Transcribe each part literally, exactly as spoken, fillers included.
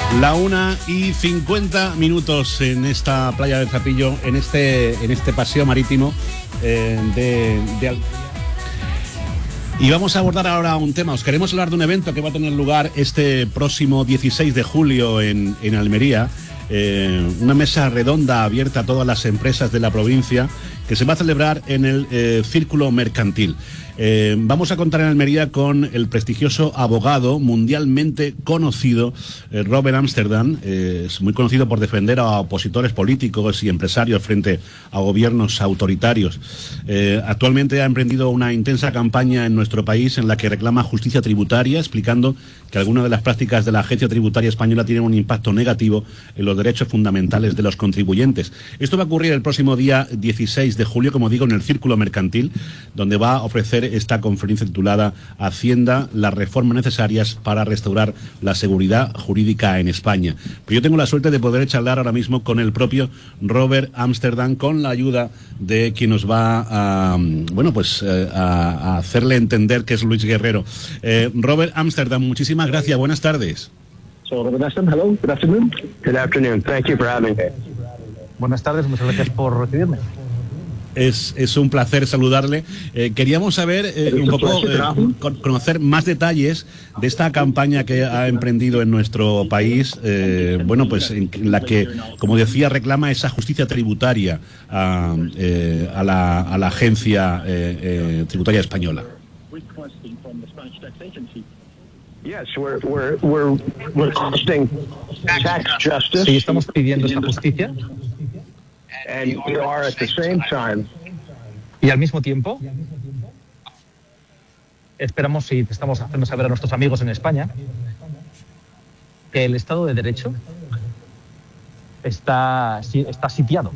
La una y cincuenta minutos en esta playa del Zapillo, en este, en este paseo marítimo eh, de, de Y vamos a abordar ahora un tema. Os queremos hablar de un evento que va a tener lugar este próximo dieciséis de julio en, en Almería. Eh, una mesa redonda abierta a todas las empresas de la provincia que se va a celebrar en el eh, Círculo Mercantil. Eh, vamos a contar en Almería con el prestigioso abogado mundialmente conocido eh, Robert Amsterdam. Eh, es muy conocido por defender a opositores políticos y empresarios frente a gobiernos autoritarios. Eh, actualmente ha emprendido una intensa campaña en nuestro país en la que reclama justicia tributaria, explicando que algunas de las prácticas de la Agencia Tributaria Española tienen un impacto negativo en los derechos fundamentales de los contribuyentes. Esto va a ocurrir el próximo día dieciséis de julio, como digo, en el Círculo Mercantil, donde va a ofrecer esta conferencia titulada Hacienda, las reformas necesarias para restaurar la seguridad jurídica en España. Pero yo tengo la suerte de poder charlar ahora mismo con el propio Robert Amsterdam, con la ayuda de quien nos va a, bueno, pues a, a hacerle entender que es Luis Guerrero. Eh, Robert Amsterdam, muchísimas gracias. Buenas tardes. So, Robert Amsterdam, hello, good afternoon. Good afternoon. Thank you for having me. Buenas tardes, muchas gracias por recibirme. Es, es un placer saludarle. Eh, queríamos saber eh, un poco, eh, con, conocer más detalles de esta campaña que ha emprendido en nuestro país, eh, bueno, pues en la que, como decía, reclama esa justicia tributaria a, eh, a, la, a la agencia eh, eh, tributaria española. Yes, we're, we're, we're requesting tax justice. Sí, estamos pidiendo esta justicia. And we are at the same time. Y al mismo tiempo esperamos y estamos haciendo saber a nuestros amigos en España que el Estado de Derecho está, está sitiado.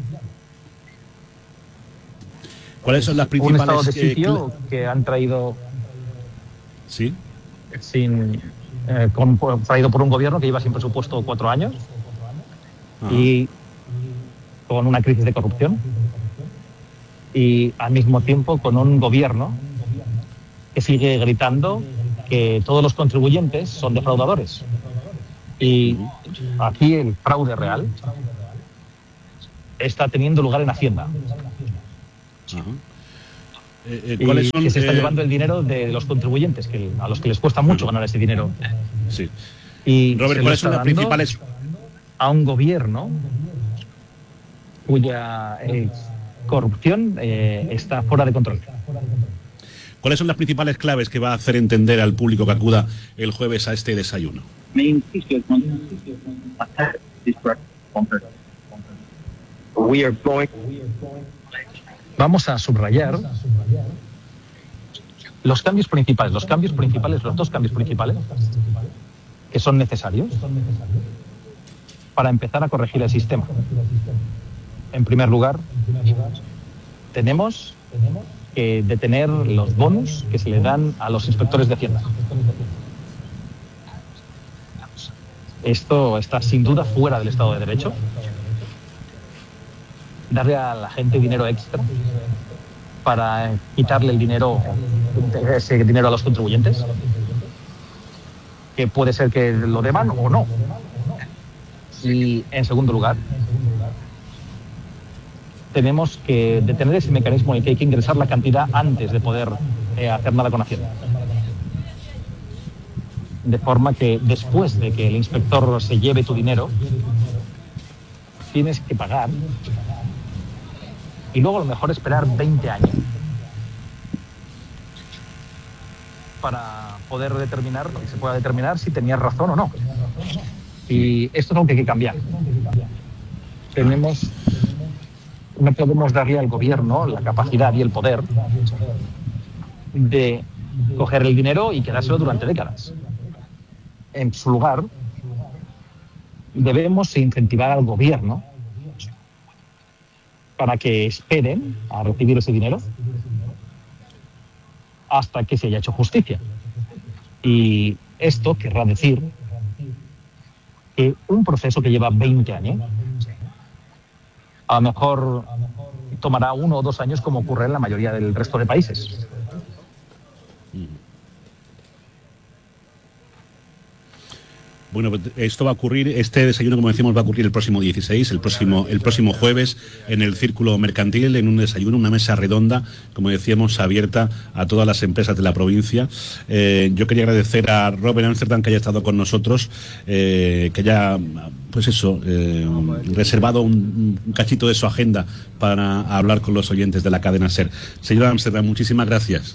¿Cuáles son las principales? Un estado de sitio eh, que han traído sí sin eh, con, traído por un gobierno que lleva sin presupuesto cuatro años. Ajá. Y con una crisis de corrupción y al mismo tiempo con un gobierno que sigue gritando que todos los contribuyentes son defraudadores. Y aquí el fraude real está teniendo lugar en Hacienda. Ajá. Eh, eh, ¿cuáles y son, que se está eh... llevando el dinero de los contribuyentes, que, a los que les cuesta mucho ganar ese dinero. Sí. Y Robert, ¿cuáles son las principales? A un gobierno cuya eh, corrupción eh, está fuera de control. ¿Cuáles son las principales claves que va a hacer entender al público que acuda el jueves a este desayuno? We are going... Vamos a subrayar los cambios principales, los cambios principales, los dos cambios principales que son necesarios para empezar a corregir el sistema. En primer lugar, tenemos que detener los bonus que se le dan a los inspectores de Hacienda. Esto está sin duda fuera del Estado de Derecho. Darle a la gente dinero extra para quitarle el dinero, ese dinero a los contribuyentes, que puede ser que lo deban o no. Y en segundo lugar, tenemos que detener ese mecanismo en el que hay que ingresar la cantidad antes de poder eh, hacer nada con Hacienda. De forma que después de que el inspector se lleve tu dinero, tienes que pagar y luego a lo mejor esperar veinte años para poder determinar, que se pueda determinar si tenías razón o no. Y esto es algo que hay que cambiar. Tenemos... No podemos darle al gobierno la capacidad y el poder de coger el dinero y quedárselo durante décadas. En su lugar, debemos incentivar al gobierno para que esperen a recibir ese dinero hasta que se haya hecho justicia. Y esto querrá decir que un proceso que lleva veinte años a lo mejor tomará uno o dos años, como ocurre en la mayoría del resto de países. Bueno, pues esto va a ocurrir, este desayuno, como decimos, va a ocurrir el próximo dieciséis, el próximo, el próximo jueves, en el Círculo Mercantil, en un desayuno, una mesa redonda, como decíamos, abierta a todas las empresas de la provincia. Eh, yo quería agradecer a Robert Amsterdam que haya estado con nosotros, eh, que haya, pues eso, eh, reservado un, un cachito de su agenda para hablar con los oyentes de la cadena SER. Señor Amsterdam, muchísimas gracias.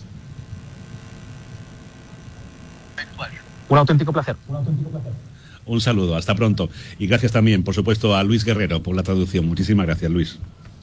Un auténtico placer. Un auténtico placer. Un saludo, hasta pronto. Y gracias también, por supuesto, a Luis Guerrero por la traducción. Muchísimas gracias, Luis.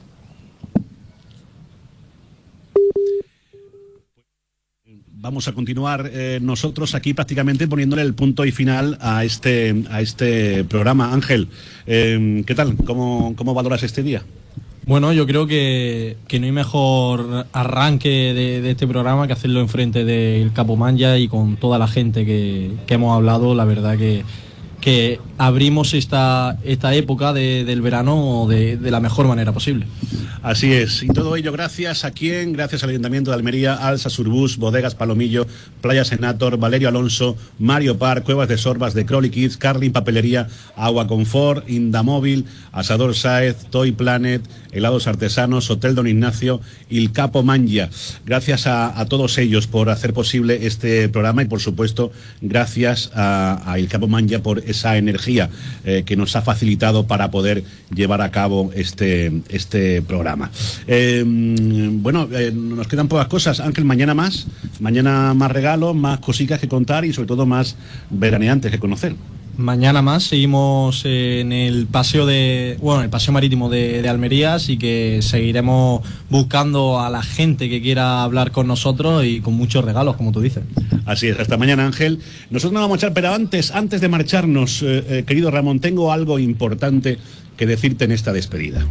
Vamos a continuar eh, nosotros aquí prácticamente poniéndole el punto y final a este, a este programa. Ángel, eh, ¿qué tal? ¿Cómo, cómo valoras este día? Bueno, yo creo que, que no hay mejor arranque de, de este programa que hacerlo enfrente del Capomanya y con toda la gente que, que hemos hablado. La verdad que, que abrimos esta, esta época de, del verano de, de la mejor manera posible. Así es, y todo ello gracias a quién, gracias al Ayuntamiento de Almería, Alsa Surbus, Bodegas Palomillo, Playa Senator, Valerio Alonso, Mario Par, Cuevas de Sorbas, de Crowley Kids, Carlin Papelería, Agua Confort, Indamóvil, Asador Sáez, Toy Planet, Helados Artesanos, Hotel Don Ignacio y el Capomanya. Gracias a, a todos ellos por hacer posible este programa y por supuesto gracias a, a el Capomanya por esa energía eh, que nos ha facilitado para poder llevar a cabo este, este programa. Eh, bueno, eh, nos quedan pocas cosas. Ángel, mañana más, mañana más regalos, más cositas que contar y sobre todo más veraneantes que conocer. Mañana más seguimos en el paseo de bueno el paseo marítimo de, de Almería, así que seguiremos buscando a la gente que quiera hablar con nosotros y con muchos regalos, como tú dices. Así es, hasta mañana, Ángel. Nosotros nos vamos a echar, pero antes, antes de marcharnos, eh, eh, querido Ramón, tengo algo importante que decirte en esta despedida.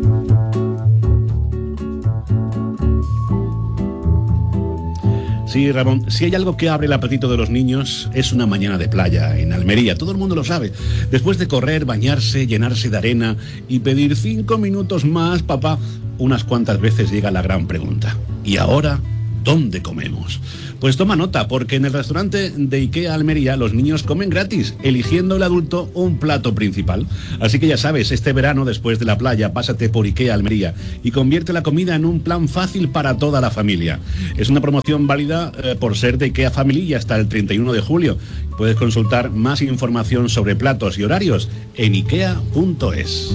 Sí, Ramón, si hay algo que abre el apetito de los niños es una mañana de playa en Almería, todo el mundo lo sabe. Después de correr, bañarse, llenarse de arena y pedir cinco minutos más, papá, unas cuantas veces llega la gran pregunta. ¿Y ahora dónde comemos? Pues toma nota, porque en el restaurante de IKEA Almería los niños comen gratis, eligiendo el adulto un plato principal. Así que ya sabes, este verano después de la playa, pásate por IKEA Almería y convierte la comida en un plan fácil para toda la familia. Es una promoción válida eh, por ser de IKEA Family y hasta el treinta y uno de julio. Puedes consultar más información sobre platos y horarios en ikea punto es.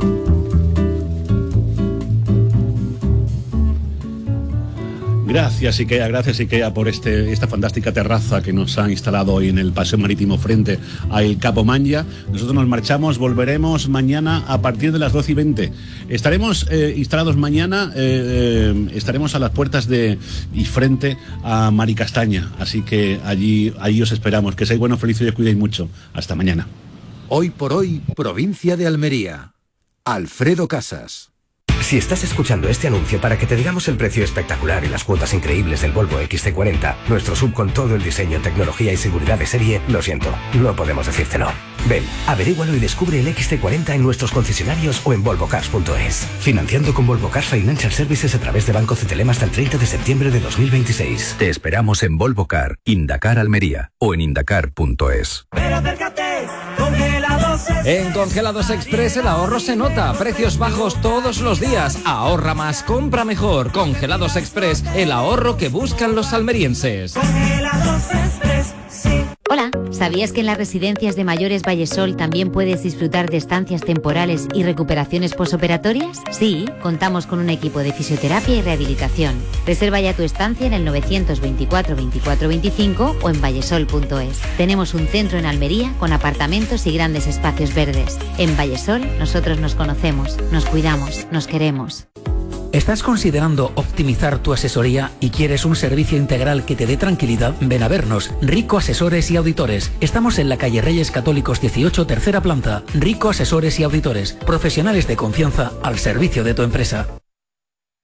Gracias IKEA, gracias IKEA por este, esta fantástica terraza que nos ha instalado hoy en el paseo marítimo frente al Capomanya. Nosotros nos marchamos, volveremos mañana a partir de las doce y veinte. Estaremos eh, instalados mañana, eh, eh, estaremos a las puertas de y frente a Maricastaña, así que allí, allí os esperamos. Que seáis buenos, felices y os cuidéis mucho. Hasta mañana. Hoy por hoy, provincia de Almería. Alfredo Casas. Si estás escuchando este anuncio para que te digamos el precio espectacular y las cuotas increíbles del Volvo equis ce cuarenta, nuestro sub con todo el diseño, tecnología y seguridad de serie, lo siento, no podemos decírtelo. Ven, averígualo y descubre el equis ce cuarenta en nuestros concesionarios o en volvo cars punto es. Financiando con Volvo Cars Financial Services a través de Banco Cetelem hasta el treinta de septiembre de dos mil veintiséis. Te esperamos en Volvo Car, Indacar Almería o en indacar punto es. Pero acércate, Congelados Express. En Congelados Express el ahorro se nota. Precios bajos todos los días. Ahorra más, compra mejor. Congelados Express, el ahorro que buscan los almerienses. Congelados Express, sí. Hola, ¿sabías que en las residencias de mayores Vallesol también puedes disfrutar de estancias temporales y recuperaciones posoperatorias? Sí, contamos con un equipo de fisioterapia y rehabilitación. Reserva ya tu estancia en el novecientos veinticuatro veinticuatro veinticinco o en vallesol punto es. Tenemos un centro en Almería con apartamentos y grandes espacios verdes. En Vallesol nosotros nos conocemos, nos cuidamos, nos queremos. ¿Estás considerando optimizar tu asesoría y quieres un servicio integral que te dé tranquilidad? Ven a vernos, Rico Asesores y Auditores. Estamos en la calle Reyes Católicos dieciocho, tercera planta. Rico Asesores y Auditores, profesionales de confianza al servicio de tu empresa.